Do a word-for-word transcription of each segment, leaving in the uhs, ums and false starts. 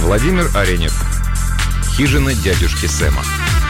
Владимир Аренев. Хижина дядюшки Сэма.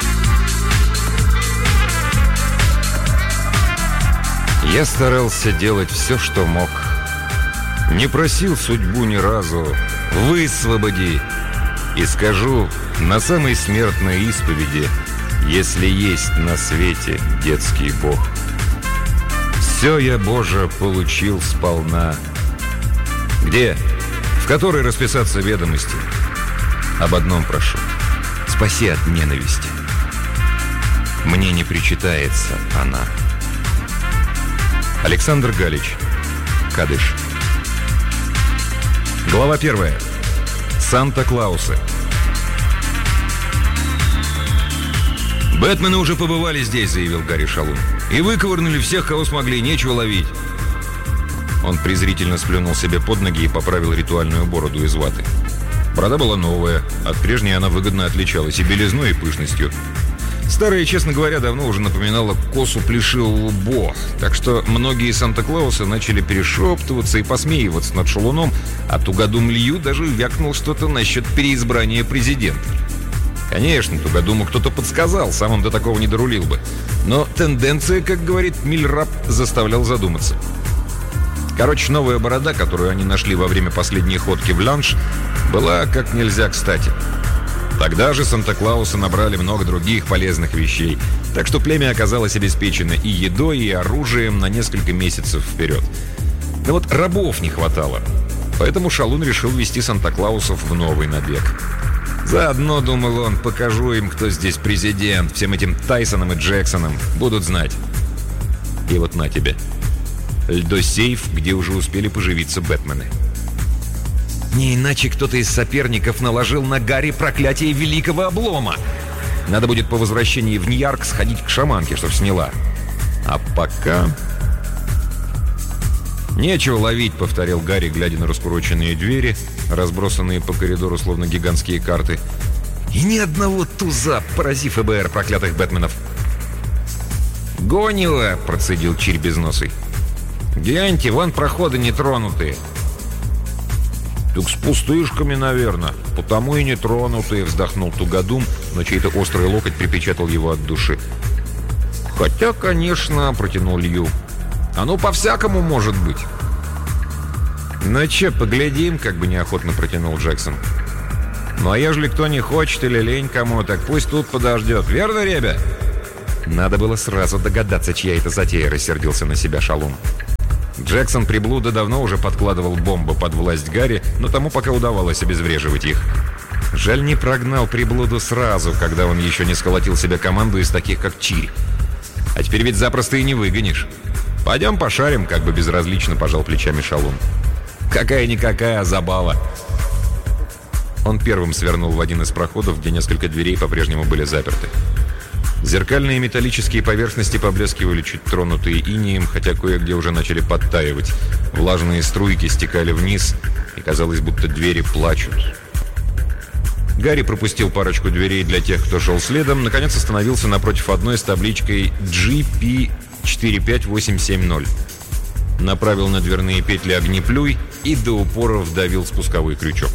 Я старался делать все, что мог. Не просил судьбу ни разу: высвободи. И скажу на самой смертной исповеди: если есть на свете детский Бог. Все я, Боже, получил сполна. Где? В которой расписаться ведомости? Об одном прошу: спаси от ненависти. Мне не причитается она. Александр Галич. Кадыш. Глава первая. Санта-Клаусы. «Бэтмены уже побывали здесь», — заявил Гарри Шалун. «И выковырнули всех, кого смогли, нечего ловить». Он презрительно сплюнул себе под ноги и поправил ритуальную бороду из ваты. Борода была новая, от прежней она выгодно отличалась и белизной, и пышностью. Старая, честно говоря, давно уже напоминала косу плешивого Бо, так что многие Санта-Клаусы начали перешептываться и посмеиваться над Шалуном, а Тугодум Лью даже вякнул что-то насчет переизбрания президента. Конечно, Тугодуму кто-то подсказал, сам он до такого не дорулил бы. Но тенденция, как говорит Мильраб, заставлял задуматься. Короче, новая борода, которую они нашли во время последней ходки в Ланш, была как нельзя кстати. Тогда же Санта-Клаусы набрали много других полезных вещей, так что племя оказалось обеспечено и едой, и оружием на несколько месяцев вперед. Но вот рабов не хватало, поэтому Шалун решил вести Санта-Клаусов в новый набег. Заодно, думал он, покажу им, кто здесь президент, всем этим Тайсонам и Джексонам, будут знать. И вот на тебе. Льдосейф, где уже успели поживиться Бэтмены. Не иначе кто-то из соперников наложил на Гарри проклятие великого облома. Надо будет по возвращении в Нью-Йорк сходить к шаманке, чтоб сняла. А пока... «Нечего ловить», — повторил Гарри, глядя на раскуроченные двери, разбросанные по коридору, словно гигантские карты. «И ни одного туза, порази ФБР проклятых Бэтменов!» «Гонила!» — процедил Чирь безносый. «Гляньте, вон проходы нетронутые». «Так с пустышками, наверное, потому и нетронутые», — вздохнул Тугодум, но чей-то острый локоть припечатал его от души. «Хотя, конечно», — протянул Лью, — «оно по-всякому может быть». «Ну че, поглядим», — как бы неохотно протянул Джексон. «Ну а ежели кто не хочет или лень кому, так пусть тут подождет. Верно, ребя?» Надо было сразу догадаться, чья это затея, — рассердился на себя Шалун. Джексон приблуда давно уже подкладывал бомбы под власть Гарри, но тому пока удавалось обезвреживать их. Жаль, не прогнал приблуду сразу, когда он еще не сколотил себе команду из таких, как Чирь. А теперь ведь запросто и не выгонишь. «Пойдем пошарим», — как бы безразлично пожал плечами Шалун. «Какая-никакая забава». Он первым свернул в один из проходов, где несколько дверей по-прежнему были заперты. Зеркальные металлические поверхности поблескивали, чуть тронутые инеем, хотя кое-где уже начали подтаивать. Влажные струйки стекали вниз, и казалось, будто двери плачут. Гарри пропустил парочку дверей для тех, кто шел следом, наконец остановился напротив одной с табличкой джи пи четыре пять восемь семь ноль. Направил на дверные петли огнеплюй и до упора вдавил спусковой крючок.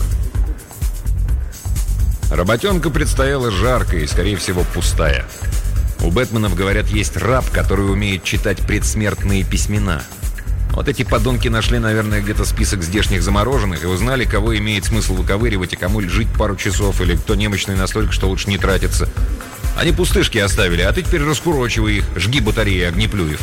Работенка предстояла жаркая и, скорее всего, пустая. У Бэтменов, говорят, есть раб, который умеет читать предсмертные письмена. Вот эти подонки нашли, наверное, где-то список здешних замороженных и узнали, кого имеет смысл выковыривать и кому жить пару часов, или кто немощный настолько, что лучше не тратиться. Они пустышки оставили, а ты теперь раскурочивай их, жги батареи огнеплюев.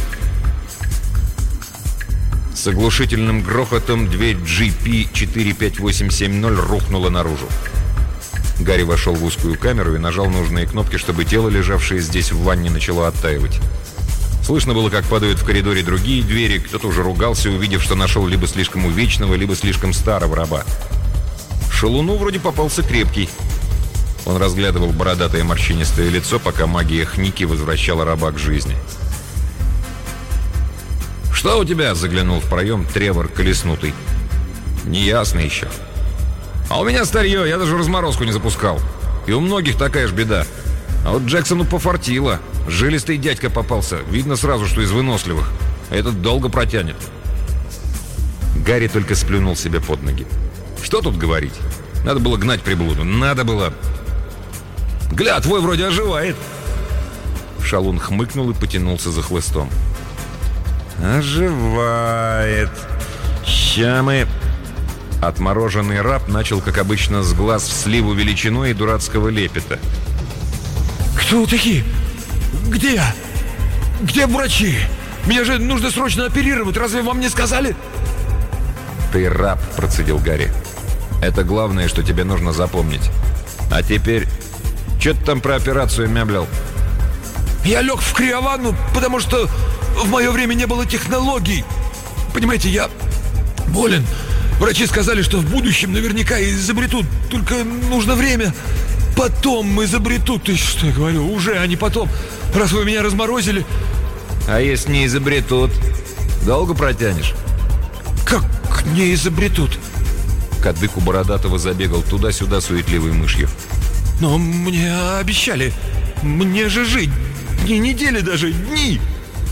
С оглушительным грохотом дверь джи пи четыре пять восемь семь ноль рухнула наружу. Гарри вошел в узкую камеру и нажал нужные кнопки, чтобы тело, лежавшее здесь в ванне, начало оттаивать. Слышно было, как падают в коридоре другие двери, кто-то уже ругался, увидев, что нашел либо слишком увечного, либо слишком старого раба. Шалуну вроде попался крепкий. Он разглядывал бородатое морщинистое лицо, пока магия Хники возвращала раба к жизни. «Что у тебя?» — заглянул в проем Тревор Колеснутый. «Неясно еще». «А у меня старье, я даже разморозку не запускал. И у многих такая ж беда. А вот Джексону пофартило. Жилистый дядька попался. Видно сразу, что из выносливых. А этот долго протянет». Гарри только сплюнул себе под ноги. Что тут говорить? Надо было гнать приблуду. Надо было. Гля, твой вроде оживает. Шалун хмыкнул и потянулся за хлыстом. Оживает. Ща мы... Отмороженный раб начал, как обычно, с глаз в сливу величиной и дурацкого лепета. Кто вы такие? Где я? Где врачи? Меня же нужно срочно оперировать. Разве вам не сказали? Ты раб, процедил Гарри. Это главное, что тебе нужно запомнить. А теперь... Че ты там про операцию мямлял? Я лег в криованну, потому что в мое время не было технологий. Понимаете, я болен. Врачи сказали, что в будущем наверняка изобретут. Только нужно время. Потом изобретут. Ты что я говорю? Уже, а не потом. Раз вы меня разморозили. А если не изобретут? Долго протянешь? Как не изобретут? Кадык у Бородатого забегал туда-сюда суетливой мышью. Но мне обещали. Мне же жить. Не недели даже, дни.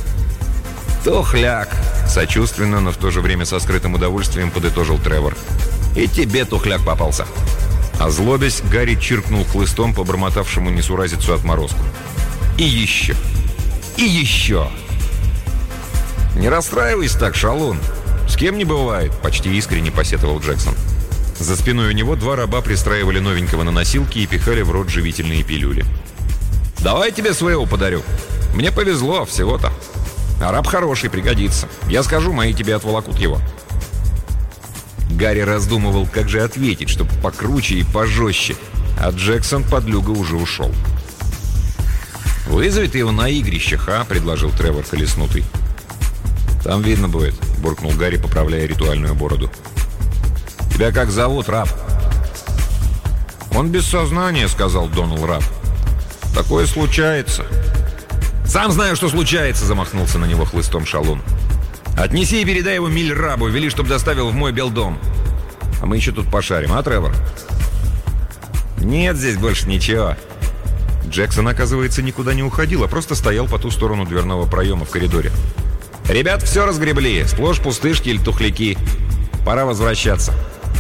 Тухляк. Сочувственно, но в то же время со скрытым удовольствием подытожил Тревор. И тебе тухляк попался. Озлобясь, Гарри чиркнул хлыстом по бормотавшему несуразицу отморозку. И еще. И еще. Не расстраивайся так, шалун. С кем не бывает, почти искренне посетовал Джексон. За спиной у него два раба пристраивали новенького на носилки и пихали в рот живительные пилюли. «Давай тебе своего подарю. Мне повезло, всего-то. А раб хороший, пригодится. Я скажу, мои тебе отволокут его». Гарри раздумывал, как же ответить, чтобы покруче и пожестче, а Джексон подлюга уже ушел. «Вызови ты его на игрищах, а?» — предложил Тревор колеснутый. «Там видно будет», — буркнул Гарри, поправляя ритуальную бороду. «Тебя как зовут, раб?» «Он без сознания», — сказал Донал раб. «Такое случается». «Сам знаю, что случается», — замахнулся на него хлыстом шалун. «Отнеси и передай его миль рабу, вели, чтобы доставил в мой белдом. А мы еще тут пошарим, а, Тревор?» «Нет здесь больше ничего». Джексон, оказывается, никуда не уходил, а просто стоял по ту сторону дверного проема в коридоре. «Ребят, все разгребли, сплошь пустышки или тухляки. Пора возвращаться».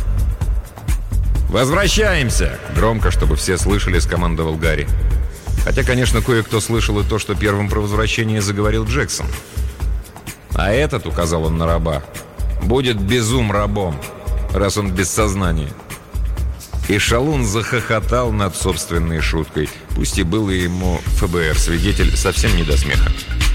«Возвращаемся!» — громко, чтобы все слышали, скомандовал Гарри. Хотя, конечно, кое-кто слышал и то, что первым про возвращение заговорил Джексон. «А этот, — указал он на раба, — будет безум рабом, раз он без сознания». И шалун захохотал над собственной шуткой. Пусть и был ему ФБР-свидетель совсем не до смеха.